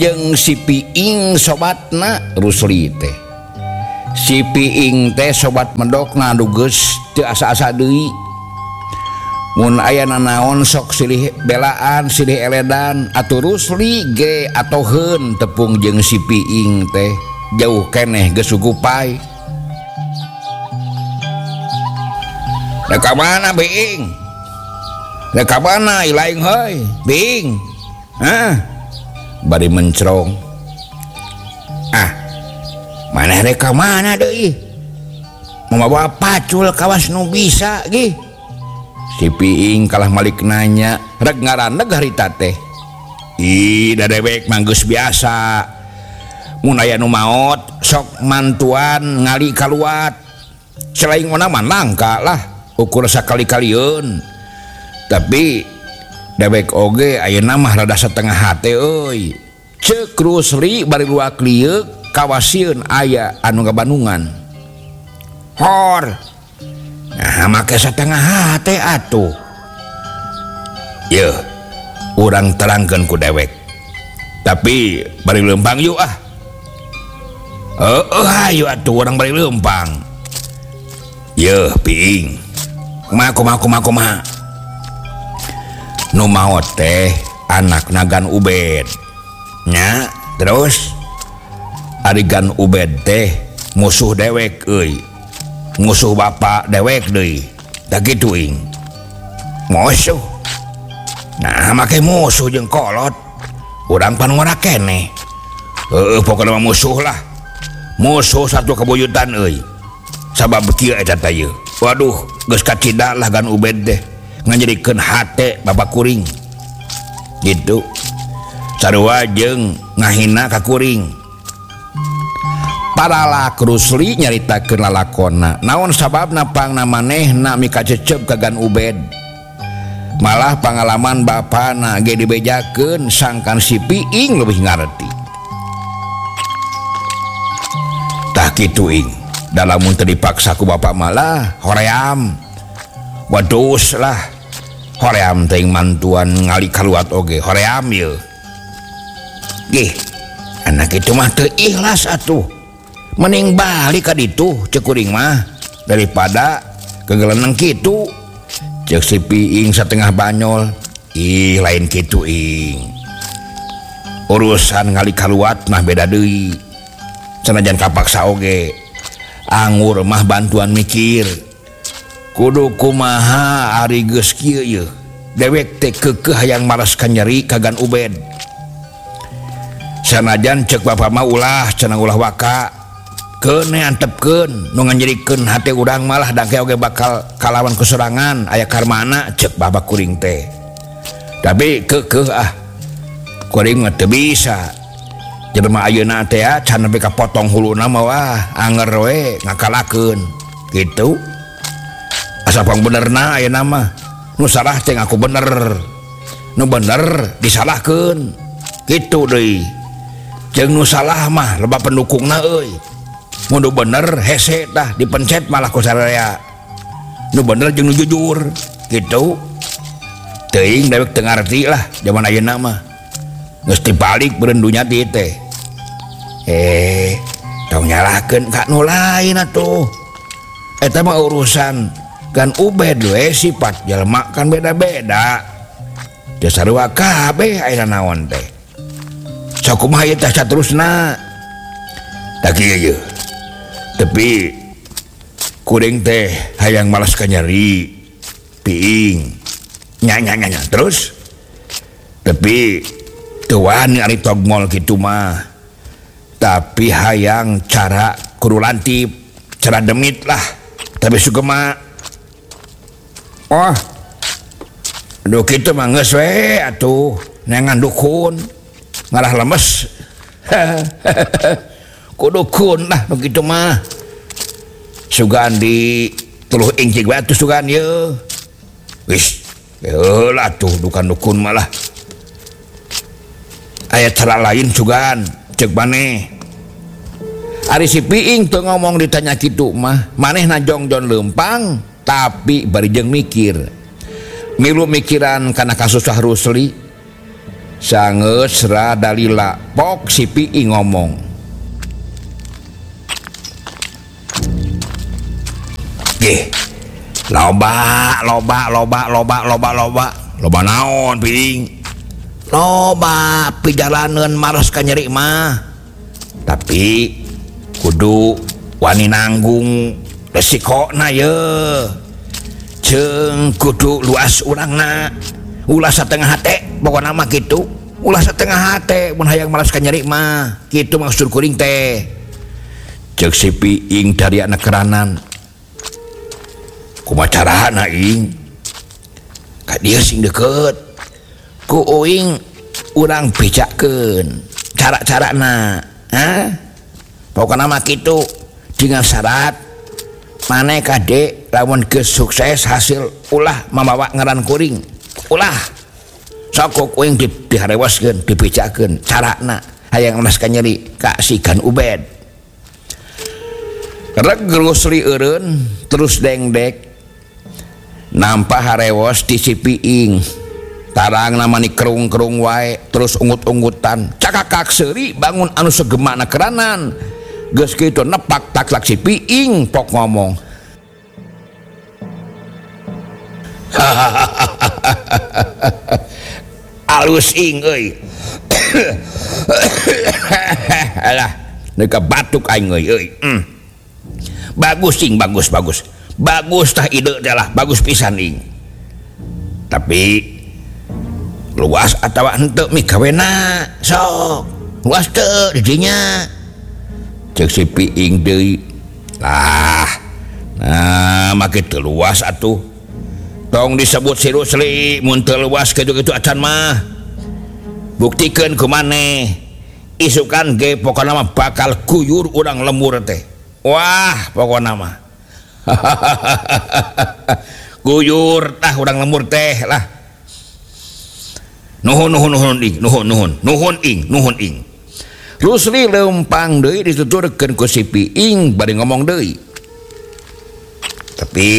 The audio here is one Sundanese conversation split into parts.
jeung si Piing sobatna Rusli teh. Si Piing teh sobat medok ngadugeus teu asa-asa deui. Mun aya nanaon sok silih belaan silih eledan atuh Rusli ge atoheun tepung jeung si Piing teh jauh keneh geus sugupay. Reka mana Piing? Reka mana ilaing heuy Piing? Bari mencrong. Maneh reka mana deui? Mamawa pacul kawas nu bisa ge. Si Piing kalah malik nanya, rek ngaraneg harita teh. Ih, dadewek mah geus biasa. Mun aya nu maot sok mantuan ngali kaluat. Selain ona mah langka lah, ukur sakali-kalieun. Tapi dewek oge ayeuna mah rada setengah hate euy. Ceuk Rusli bari luak lieuk kawasieun aya anu ngabandungan. Hor. Nah, make setengah hate atuh. Yeuh, urang terangkeun ku dewek. Tapi bari leumpang yuk ah. Ayo atuh urang bari leumpang. Yeuh, Piing. Kumaha. Nu maot teh anak Gan Ubed nya, terus ari Gan Ubed teh musuh dewek euy, musuh bapak dewek deui da kitu ing musuh. Nah make musuh jeung kolot urang pan ngora keneh. Pokona mah musuh lah, musuh satu kabuyutan euy. Sabab kieu eta teh. Waduh geus kacida lah Gan Ubed teh ngajadikeun hate bapak kuring gitu, sarua jeung ngahina ka kuring. Paralak Rusli nyaritakeun lalakonna, naon sababna pangna manehna mika cecep ka Gan Ubed. Malah pangalaman bapana ge dibejakeun sangkan si Piing leuwih ngarti. Tah kitu ing, da lamun teu dipaksa ku bapak malah hoream. Wadus lah, hoream teuing mantuan ngali kaluat oge, hoream yeuh. Gih, anak itu mah teu ikhlas atuh. Mending balik ka ditu ceuk kuring mah daripada kegeleunang kitu. Ceuk si Piing satengah banyol. Ih, lain kitu ing. Urusan ngali kaluat mah beda deui. Sanajan kapaksa oge. Anggur mah bantuan mikir. Kudu kumaha ari geus kieu yeuh. Dewek teh keukeuh hayang mareskan nyeri ka Gan Ubed. Sanajan ceuk bapa mah ulah cenah ulah waka. Keune antepkeun nu nganyerikeun hate urang malah dangke oge bakal kalawan kesorangan aya karmana ceuk babak kuring teh. Tapi keukeuh kuring mah teu bisa. Jelema ayeuna teh can nepi ka potong huluna mah wah anger we ngakalakeun kitu. Asa pang benerna ayeuna mah nu salah teh ngaku bener, nu bener disalahkeun kitu deui. Jeung nu salah mah loba pendukungna euy. Mun nu bener hese tah dipencet malah ku sararea. Nu bener jeung nu jujur kitu. Teuing dewek teu ngarti lah zaman ayeuna mah. Geus dibalik beureun dunya ti teh. Tong nyalahkeun ka nu lain atuh. Eta mah urusan Gan Ubed we, sifat jelema kan beda-beda. Teu sarua kabeh aya naon teh. Sok kumaha ieu teh saterusna. Da kieu yeuh. Tapi kuring teh hayang malas ka nyeri Piing. Nya terus. Tapi teu wani ari togmol kitu mah. Tapi hayang cara kudu lantip, cara demit lah. Tapi sugema oh, aduh kitu mah geus we atuh, nengan dukun ngalah lemes. Ku dukun lah nu kitu mah. Sugan di tuluh injing we atuh sugan yeuh. Wis, heulah atuh dukun malah. Aya cara lain sugan, ceuk maneh. Ari si Piing teu ngomong ditanya kitu mah, manehna jongjon leumpang. Tapi bari jeung mikir milu mikiran kana kasusah Rusli Sangeus radalila pok si Piing ngomong. Loba naon Piing? Loba pijalaneun maros ka nyeri mah. Tapi kudu wani nanggung resikona ye. Jeung kudu luas urangna. Ulah satengah hate pokona mah kitu. Ulah satengah hate mun hayang maros ka nyeri mah. Kitu maksud kuring teh. Ceuk si Piing dari anak keranan. Kumaha carana ing? Ka dieu sing deukeut. Ku uing urang bejakeun cara-carana. Pokona mah kitu dengan syarat maneh kade lamun geus sukses hasil ulah mamawa ngaran kuring. Ulah sok uing diharewaskeun, dibejakeun carana hayang mas ka nyeri ka sigan Ubed. Reg Rusli eureun terus dengdek nampa harewos di si Piing. Tarang namani kerung-kerung wae terus ungut-ungutan cakakak seuri bangun anu segemana keranan. Geus kitu nepak taklak si Piing pok ngomong. Alus ing euy. Alah neuka batuk aing euy. Bagus ing bagus. Bagus tah ide teh lah bagus pisan ing. Tapi luas atawa henteu mikawena sok. Luas teu di dinya. Ceuk si Piing deui. Lah. Nah, make teu luas atuh. Tong disebut si Rusli mun teu luas kitu-kitu acan mah. Buktikeun ku maneh. Isukan ge pokona mah bakal kuyur urang lembur teh. Wah, pokona mah. Kuyur tah urang lembur teh lah. Nuhun ing. Rusli lempang deui dituturkeun ku si Piing bari ngomong deui. Tapi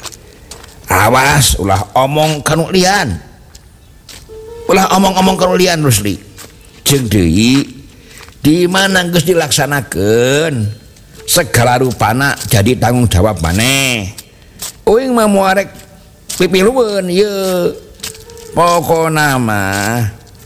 awas ulah omong kanu lian. Ulah omong-omong kanu lian Rusli. Jeung deui di mana geus dilaksanakeun segala rupana jadi tanggung jawab maneh. Uing mah moal rek pipilueun ieu. Pokona mah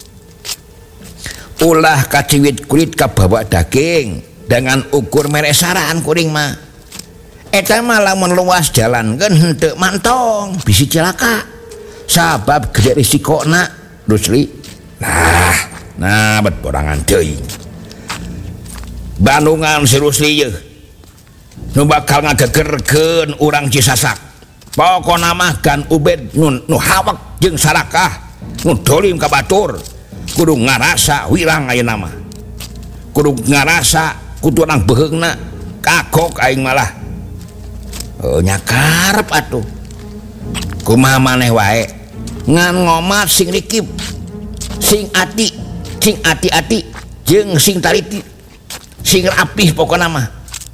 ulah kaciwit kulit kabawa daging dengan ukur meresaran kuring mah. Eta mah lamun luas jalankeun henteu mantong bisi cilaka. Sabab gede risikona Rusli. Nah bet borangan deui. Bandungan si Rusli ye. Nu bakal ngagegerkeun urang Cisasak. Pokona mah kan Ubed nu hawak jeung sarakah nu dolim ka batur. Kudu ngarasa wirang ayeuna mah. Kudu ngarasa kudu urang beheungna kagok aing malah. Nya karep atuh. Kumaha maneh wae ngan ngomat sing rikip, sing ati-ati jeung sing taliti, sing rapih pokona mah.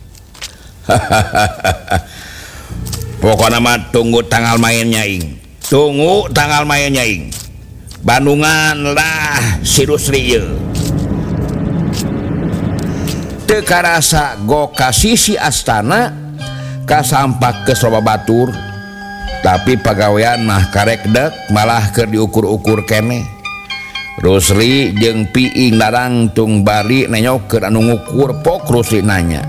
Pokona mah tunggu tanggal mainnya ing. Tunggu tanggal mainnya ing. Bandungan lah si Rusli ye. Teu karasa goka sisi astana kasampak ke Soba Batur. Tapi pagawean mah karek dek malah keur diukur-ukur kene. Rusli jeung Piing larang tung bari nenyokeun anu ngukur pok Rusli nanya.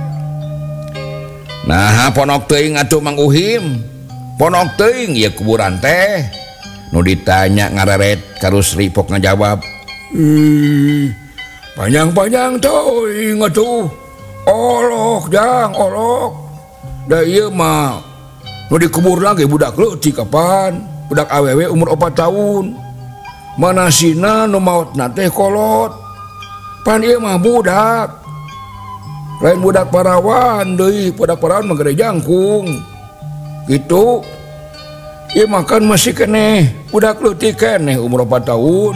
Nah ponok teuing atuh Mang Uhim. Ponok teuing ieu kuburan teh. Nu ditanya ngareret ka Rusli pok ngajawab. Panjang-panjang teuing atuh. Olok jang olok. Da ieu mah nu dikubur lagi budak leutik kapan? Budak awewe umur 4 tahun. Manasina nu maotna teh kolot. Pan ieu mah budak. Lain budak parawan deui, budak parawan mah gede jangkung. Gitu. Ieu makan masih keneh, budak leutik keneh umur 4 tahun.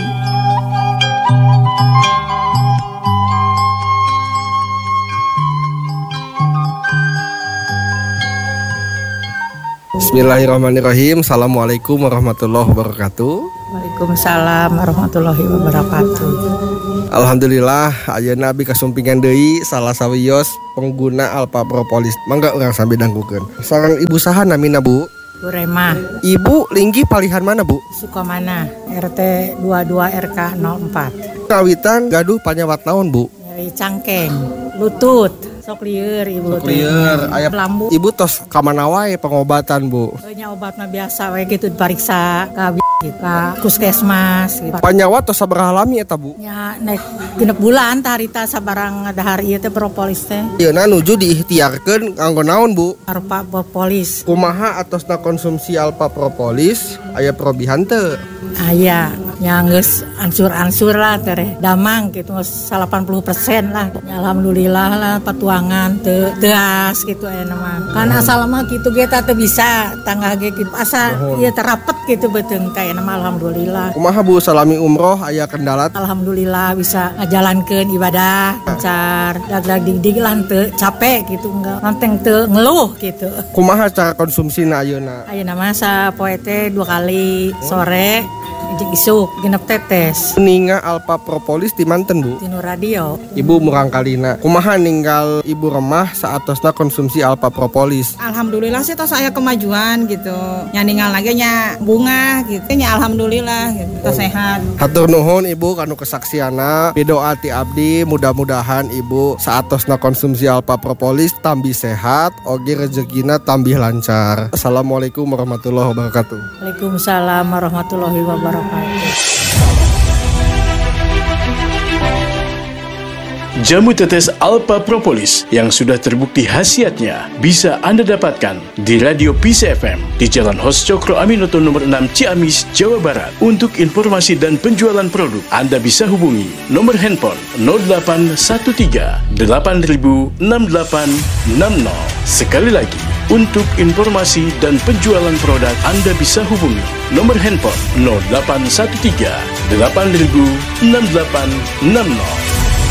Bismillahirrahmanirrahim. Assalamualaikum warahmatullahi wabarakatuh. Waalaikumsalam warahmatullahi wabarakatuh. Alhamdulillah ayeuna abi kasumpingan deui salah sawios pengguna Alpha Propolis. Mangga urang sambil danggukeun. Sareng ibu saha namina Bu? Bu Rema, Ibu linggi palihan mana Bu? Sukamana, RT 22 RK 04. Kawitan gaduh panyawat naon Bu? Nyeri cangkeng, lutut, sok lieur ibu. Lieur aya lambu. Ibu tos ka mana wae pengobatan Bu? Nya obat mah biasa we gitu dipariksa ka puskesmas gitu. Panyawat tos sabaraha lami eta Bu? Nya naik genep bulan tah harita sabarang dahar ieu teh propolis teh. Ayeuna nuju diikhtiarkeun kanggo naon Bu? Alpha Propolis. Kumaha atosna konsumsi Alpha Propolis aya probihan teu? Aya nya geus ansur-ansur lah teh damang gitu 80% lah. Ya, alhamdulillah lah patuangan teu deas gitu aya mah. Kan asal mah kitu ge teh bisa tangga ge gitu. Asa ieu terapet gitu beuteung teh mah alhamdulillah. Kumaha Bu salami umroh aya kendala? Alhamdulillah bisa ngajalankeun ibadah lancar, dag-dag dig lah teu capek gitu enggak manteng teu ngeluh gitu. Kumaha cara konsumsina ayeuna? Ayeuna mah sapoe teh 2 kali sore jeung isuk genep tetes. Ninga Alpha Propolis di manten Bu? Tinu radio. Ibu murang kalina. Kumaha ninggal ibu remah saatosna konsumsi Alpha Propolis? Alhamdulillah sih tos aya kemajuan gitu. Nya ninggal lagi nya bunga gitu. Nya alhamdulillah gitu. Tos sehat. Hatur nuhun Ibu kanu kesaksiana. Pidoa ti abdi mudah-mudahan Ibu saatosna konsumsi Alpha Propolis tambi sehat, oge rezekina tambih lancar. Assalamualaikum warahmatullahi wabarakatuh. Waalaikumsalam warahmatullahi wabarakatuh. Jamu tetes Alpha Propolis yang sudah terbukti khasiatnya bisa Anda dapatkan di Radio Peace FM di Jalan Hos Cokro Aminoto nomor 6 Ciamis, Jawa Barat. Untuk informasi dan penjualan produk, Anda bisa hubungi nomor handphone 0813 8000 6860. Sekali lagi, untuk informasi dan penjualan produk, Anda bisa hubungi nomor handphone 0813 8000 6860.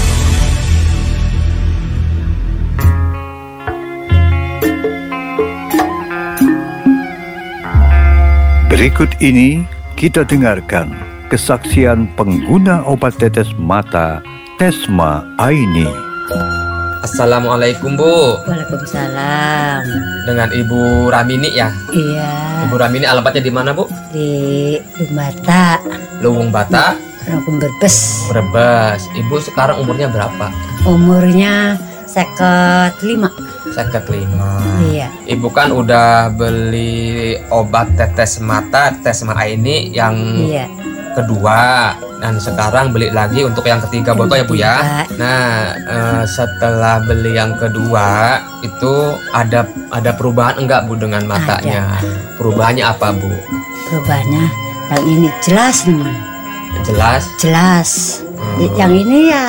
Berikut ini kita dengarkan kesaksian pengguna obat tetes mata Tesma Aini. Assalamualaikum Bu. Waalaikumsalam. Dengan Ibu Ramini ya? Iya. Ibu Ramini alamatnya di mana Bu? Di Bata. Luwung Bata. Rangkum Brebes. Brebes. Ibu sekarang umurnya berapa? Umurnya 55. 55. Iya. Ibu kan udah beli obat tetes mata Tesma Aini yang Iya. kedua, dan sekarang beli lagi untuk yang ketiga botol ya Bu ya. Nah, setelah beli yang kedua itu ada perubahan enggak Bu dengan matanya? Perubahannya apa Bu? Perubahannya yang ini jelas teman. Jelas. Yang ini ya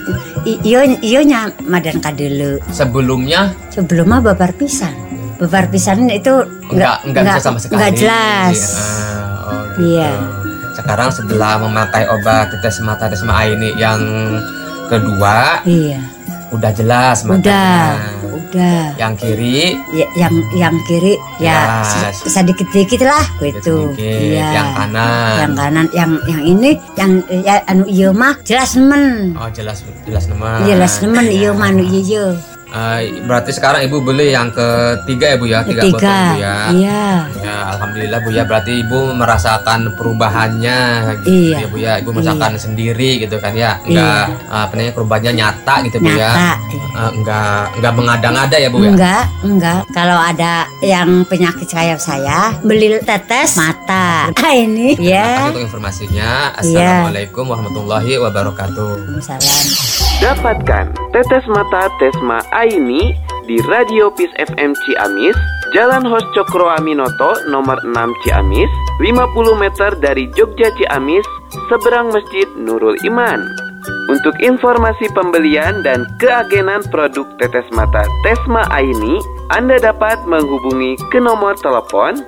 nya madan kadelu. Sebelumnya babar pisan. Babar pisan itu enggak bisa sama sekali. Enggak jelas. Gitu. Iya. Sekarang setelah memakai obat tetes mata Tesma Aini yang kedua, iya. Udah jelas matanya. Udah. Yang kiri? Ya, yang kiri ya sedikit-sedikit lah gitu. Iya. Yang kanan. Yang ini yang ya anu ieu mah jelas nemen. Oh, jelas nemen. Jelas nemen ieu mah anu ieu. Berarti sekarang Ibu beli yang ketiga ya Bu ya? 3 botol Bu ya? Iya. Ya, alhamdulillah Bu ya, berarti Ibu merasakan perubahannya gitu ya Bu ya. Ibu merasakan sendiri gitu kan ya. Enggak perubahannya nyata gitu Bu ya. Enggak mengada-ngada ya Bu ya. Enggak. Kalau ada yang penyakit kayak saya beli tetes mata. Ini ya. Terima kasih untuk informasinya. Assalamualaikum warahmatullahi wabarakatuh. Waalaikumsalam. Dapatkan tetes mata Tesma Aini di Radio Peace FM Ciamis, Jalan Hos Cokro Aminoto nomor 6 Ciamis, 50 meter dari Jogja Ciamis, seberang Masjid Nurul Iman. Untuk informasi pembelian dan keagenan produk tetes mata Tesma Aini, Anda dapat menghubungi ke nomor telepon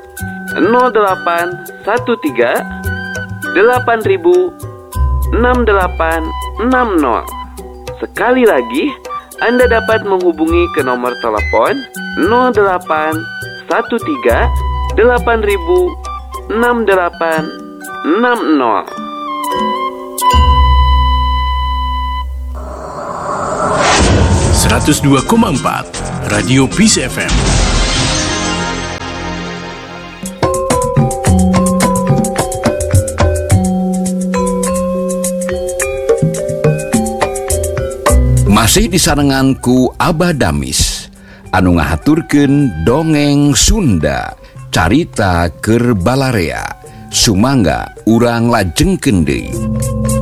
0813 8000 6860. Sekali lagi, Anda dapat menghubungi ke nomor telepon 0813 8000 6860. 102,4 Radio Peace FM. Masih disarenganku Abah Damis anu ngahaturkeun dongeng Sunda carita keur Balarea. Sumangga urang lajengkeun deui.